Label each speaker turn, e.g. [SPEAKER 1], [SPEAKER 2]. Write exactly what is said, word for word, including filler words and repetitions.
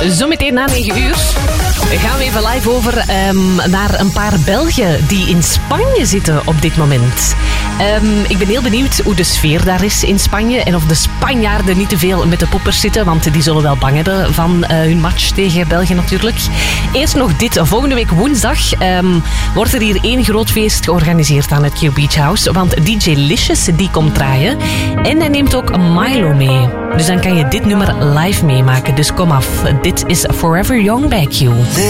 [SPEAKER 1] Zometeen na negen uur gaan we even live over um, naar een paar Belgen die in Spanje zitten op dit moment. Um, ik ben heel benieuwd hoe de sfeer daar is in Spanje en of de Spanjaarden niet te veel met de poppers zitten, want die zullen wel bang hebben van uh, hun match tegen België natuurlijk. Eerst nog dit. Volgende week woensdag um, wordt er hier één groot feest georganiseerd aan het Q Beach House, want D J Licious die komt draaien en hij neemt ook Milo mee. Dus dan kan je dit nummer live meemaken. Dus kom af. Dit is Forever Young bij Q.